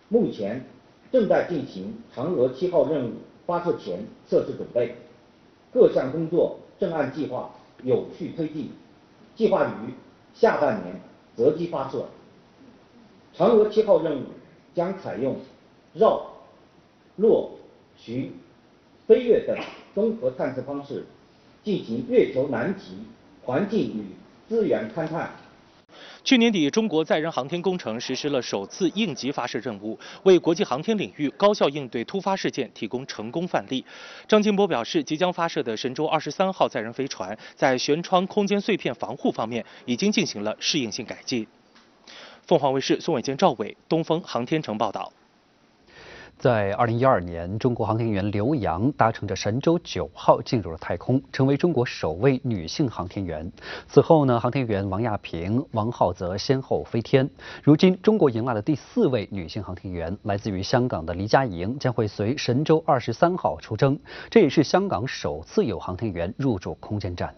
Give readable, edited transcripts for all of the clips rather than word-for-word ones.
目前正在进行嫦娥7号任务发射前测试准备，各项工作正按计划有序推进，计划于下半年择机发射。嫦娥7号任务将采用绕、落、巡、飞跃等综合探测方式，进行月球南极环境与资源勘探。 去年底，中国载人航天工程实施了首次应急发射任务，为国际航天领域高效应对突发事件提供成功范例。张金波表示，即将发射的神舟23号载人飞船在舷窗空间碎片防护方面已经进行了适应性改进。凤凰卫视宋伟坚、赵伟，东风航天城报道。 在2012年，中国航天员刘洋搭乘着神舟9号进入了太空，成为中国首位女性航天员。此后呢，航天员王亚平、王浩泽先后飞天。如今，中国迎来了第4位女性航天员，来自于香港的黎佳莹将会随神舟23号出征，这也是香港首次有航天员入驻空间站。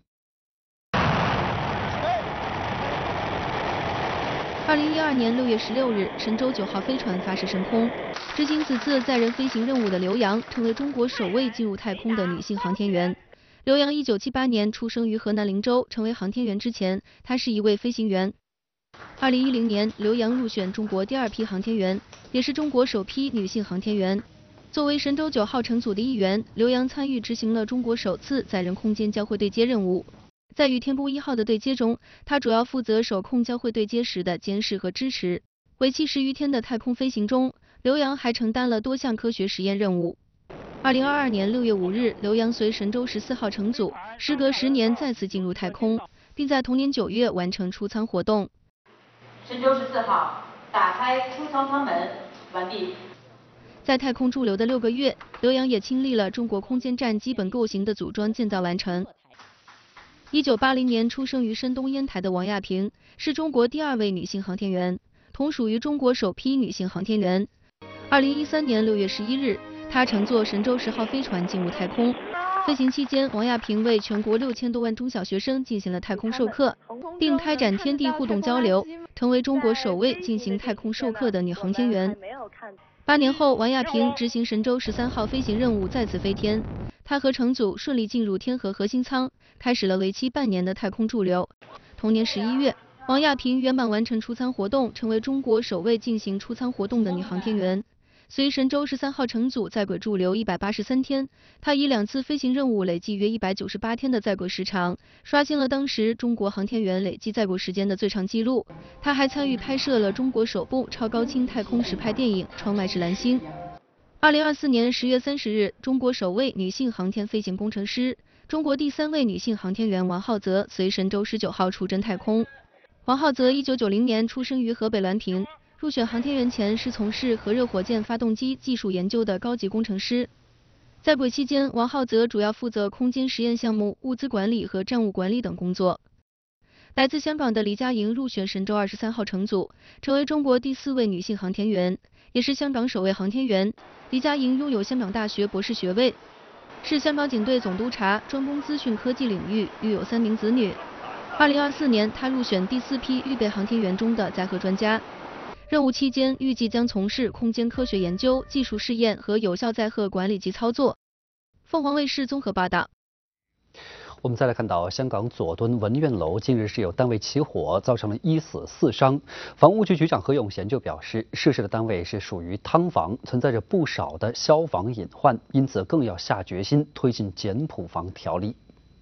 2012年6月16日，神舟9号飞船发射升空。执行此次载人飞行任务的刘洋，成为中国首位进入太空的女性航天员。刘洋1978年出生于河南灵州，成为航天员之前，她是一位飞行员。2010年，刘洋入选中国第2批航天员，也是中国首批女性航天员。作为神舟9号乘组的一员，刘洋参与执行了中国首次载人空间交会对接任务。在与天波1号的对接中，他主要负责手控交会对接时的监视和支持。为期10余天的太空飞行中，刘洋还承担了多项科学实验任务。2022年6月5日，刘洋随神舟14号乘组，时隔10年再次进入太空，并在同年9月完成出舱活动。 神舟14号打开出舱舱门，完毕。 在太空驻留的6个月，刘洋也亲历了中国空间站基本构型的组装建造完成。1980年出生于山东烟台的王亚平，是中国第2位女性航天员，同属于中国首批女性航天员。2013年6月11日，她乘坐神舟10号飞船进入太空。飞行期间，王亚平为全国6000多万中小学生进行了太空授课，并开展天地互动交流，成为中国首位进行太空授课的女航天员。8年后，王亚平执行神舟13号飞行任务再次飞天，她和乘组顺利进入天河核心舱，开始了为期半年的太空驻留。同年11月，王亚平圆满完成出舱活动，成为中国首位进行出舱活动的女航天员。随神舟13号乘组在轨驻留183天，她以2次飞行任务累计约198天的在轨时长，刷新了当时中国航天员累计在轨时间的最长纪录。她还参与拍摄了中国首部超高清太空实拍电影《窗外是蓝星》。2024年10月30日，中国首位女性航天飞行工程师、中国第3位女性航天员王浩泽随神舟19号出征太空。王浩泽1990年出生于河北滦平。入选航天员前是从事核热火箭发动机技术研究的高级工程师。在轨期间，王浩泽主要负责空间实验项目、物资管理和账务管理等工作。来自香港的黎佳莹入选神舟23号乘组，成为中国第4位女性航天员，也是香港首位航天员。黎佳莹拥有香港大学博士学位，是香港警队总督察，专攻资讯科技领域，育有3名子女。2024年，她入选第4批预备航天员中的载荷专家。任务期间，预计将从事空间科学研究、技术试验和有效载荷管理及操作。凤凰卫视综合报道。 我们再来看到，香港佐敦文苑楼近日是有单位起火，造成了1死4伤。房屋局局长何永贤就表示，涉事的单位是属于汤房，存在着不少的消防隐患，因此更要下决心推进简朴房条例。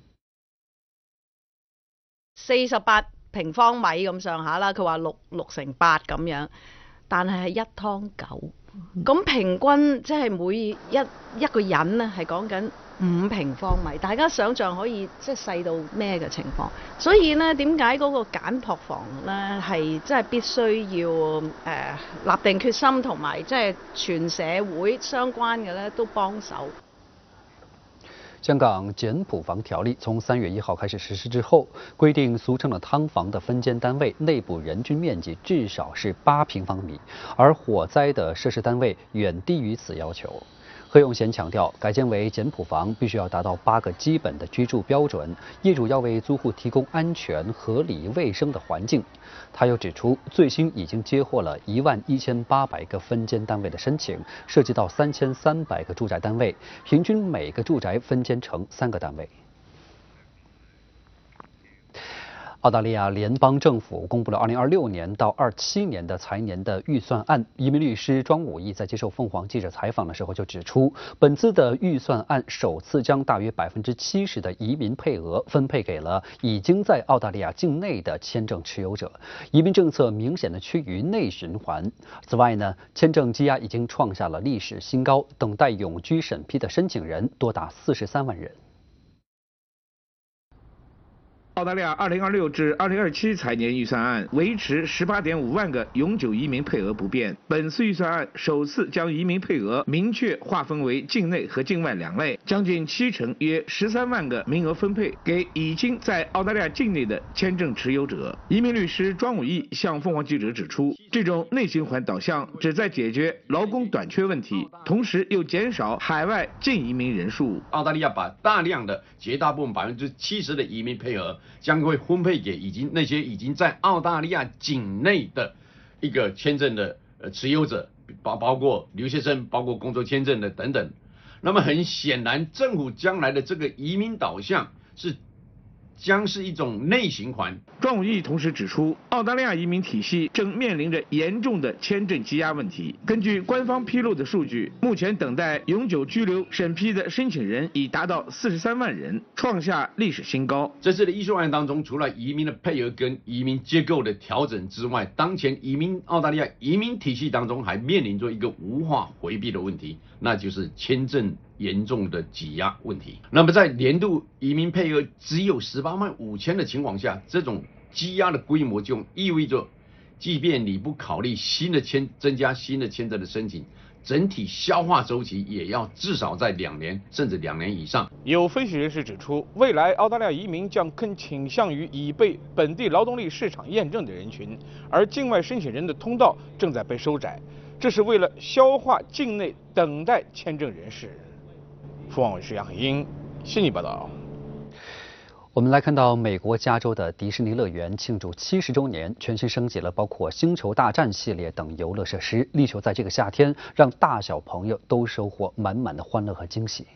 48平方米咁上下啦，佢話6乘8咁樣，但係係1湯9，咁平均即係每一個人咧係講緊5平方米，大家想像可以即係細到咩嘅情況？所以咧，點解嗰個簡樸房咧係即係必須要立定決心，同埋即係全社會相關嘅咧都幫手。 香港简朴房条例从3月1号开始实施之后，规定俗称的汤房的分间单位内部人均面积至少是8平方米，而火灾的涉事单位远低于此要求。 何永贤强调，改建为简朴房必须要达到8个基本的居住标准，业主要为租户提供安全、合理、卫生的环境。他又指出，最新已经接获了11800个分间单位的申请，涉及到3300个住宅单位，平均每个住宅分间成3个单位。澳大利亚联邦政府公布了2026年到27年的财年的预算案。移民律师庄武义在接受凤凰记者采访的时候就指出，本次的预算案首次将大约70%的移民配额分配给了已经在澳大利亚境内的签证持有者，移民政策明显的趋于内循环。此外呢，签证积压已经创下了历史新高，等待永居审批的申请人多达43万人。 澳大利亚2026至2027财年预算案维持18.5万个永久移民配额不变。本次预算案首次将移民配额明确划分为境内和境外2类，将近70%约13万个名额分配给已经在澳大利亚境内的签证持有者。移民律师庄武义向凤凰记者指出，这种内循环导向旨在解决劳工短缺问题，同时又减少海外净移民人数。 澳大利亚把大量的绝大部分70%的移民配额将会分配给那些已经在澳大利亚境内的一个签证的持有者，包括留学生、包括工作签证的等等。那么很显然，政府将来的这个移民导向将是一种内循环。 庄武义同时指出，澳大利亚移民体系正面临着严重的签证积压问题。根据官方披露的数据，目前等待永久居留审批的申请人已达到43万人，创下历史新高。 这次的预算案当中，除了移民的配额跟移民结构的调整之外，当前澳大利亚移民体系当中还面临着一个无法回避的问题，那就是签证严重的挤压问题。那么在年度移民配额只有18万5千的情况下，这种积压的规模就意味着，即便你不考虑增加新的签证的申请，整体消化周期也要至少在2年甚至2年以上。 有分析人士指出，未来澳大利亚移民将更倾向于已被本地劳动力市场验证的人群，而境外申请人的通道正在被收窄，这是为了消化境内等待签证人士。凤凰卫视杨海英悉尼报道。 我们来看到美国加州的迪士尼乐园庆祝70周年，全新升级了包括星球大战系列等游乐设施，力求在这个夏天让大小朋友都收获满满的欢乐和惊喜。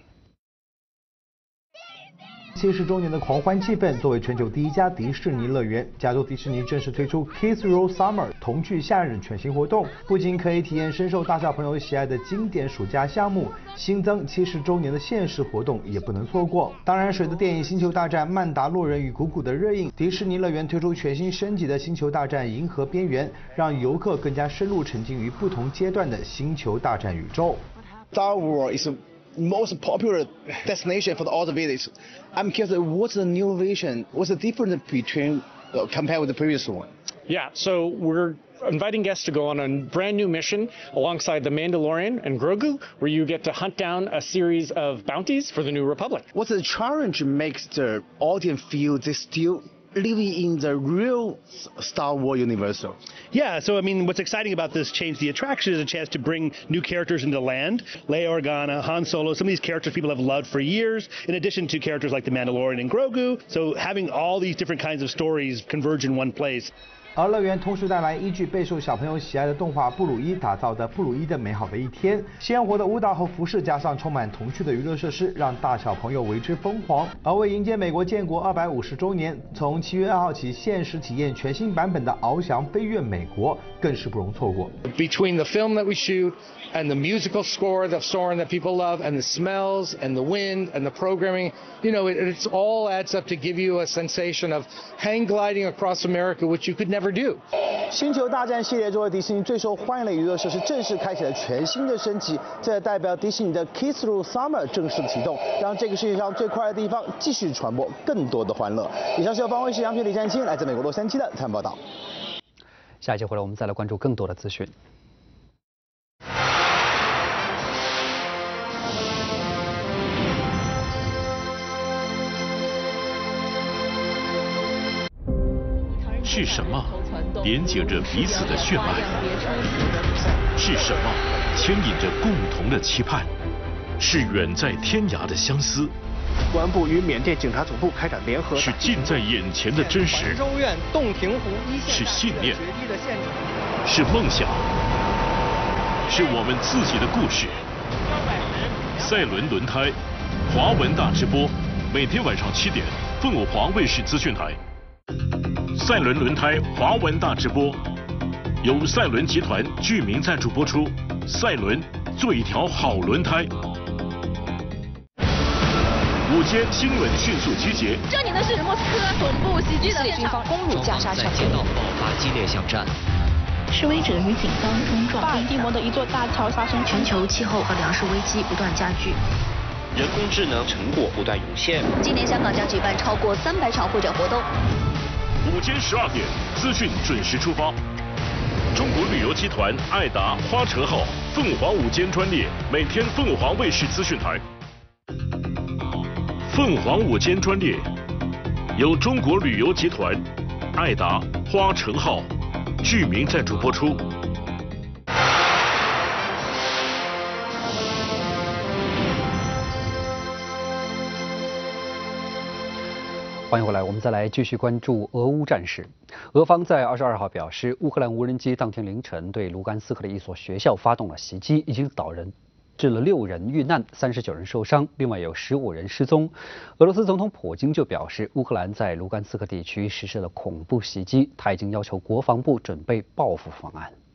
70周年的狂欢气氛，作为全球第一家迪士尼乐园，加州迪士尼正式推出 Kids Roll Summer 童趣夏日全新活动，不仅可以体验深受大小朋友喜爱的经典暑假项目，新增70周年的限时活动也不能错过。当然，随着电影《星球大战：曼达洛人》与谷谷的热映，迪士尼乐园推出全新升级的《星球大战：银河边缘》，让游客更加深入沉浸于不同阶段的星球大战宇宙。 Star Wars is most popular destination for all the visitors. I'm curious, what's the new vision? What's the difference between compared with the previous one? Yeah, so we're inviting guests to go on a brand new mission alongside the Mandalorian and Grogu, where you get to hunt down a series of bounties for the New Republic. What's the challenge makes the audience feel they still living in the real Star Wars universe? Yeah, so I mean, what's exciting about this change the attraction is a chance to bring new characters into land. Leia Organa, Han Solo, some of these characters people have loved for years, in addition to characters like the Mandalorian and Grogu. So having all these different kinds of stories converge in one place. 而乐园同时带来依据备受小朋友喜爱的动画《布鲁伊》打造的《布鲁伊的美好的一天》，鲜活的舞蹈和服饰加上充满童趣的娱乐设施，让大小朋友为之疯狂。而为迎接美国建国250周年，从7月2号起限时体验全新版本的《翱翔飞越美国》更是不容错过。 Between the film that we shoot and the musical score of Soarin' that people love, and the smells and the wind and the programming, you know, it all adds up to give you a sensation of hang gliding across America, which you could never do. 星球大战系列作为迪士尼最受欢迎的娱乐设施，正式开启了全新的升级。这也代表迪士尼的 Kids Roll Summer 正式启动，让这个世界上最快的地方继续传播更多的欢乐。以上是由方卫视杨雪李占清来自美国洛杉矶的采访报道。 下一节回来，我们再来关注更多的资讯。 是什么连接着彼此的血脉？是什么牵引着共同的期盼？ 是远在天涯的相思， 公安部与缅甸警察总部开展联合， 是近在眼前的真实， 州院洞庭湖一线是信念，是梦想，是我们自己的故事。赛伦轮胎，华文大直播，每天晚上7点，凤凰卫视资讯台。赛伦轮胎华文大直播，由赛伦集团剧名赞助播出。赛伦做一条好轮胎。午间新闻迅速集结。 这里呢是莫斯科总部袭击的现场，攻入加沙桥， 在街道爆发激烈巷战。 示威者与警方冲撞。 巴尔的摩的一座大桥发生。 全球气候和粮食危机不断加剧。 人工智能成果不断涌现。 今年香港将举办超过300场会展活动。 午间12点，资讯准时出发。中国旅游集团爱达花城号凤凰午间专列，每天凤凰卫视资讯台。凤凰午间专列由中国旅游集团爱达花城号剧名赞助播出。 欢迎回来，我们再来继续关注俄乌战事。俄方在22号表示，乌克兰无人机当天凌晨对卢甘斯克的一所学校发动了袭击，已经致了6人遇难，39人受伤，另外有15人失踪。俄罗斯总统普京就表示，乌克兰在卢甘斯克地区实施了恐怖袭击，他已经要求国防部准备报复方案。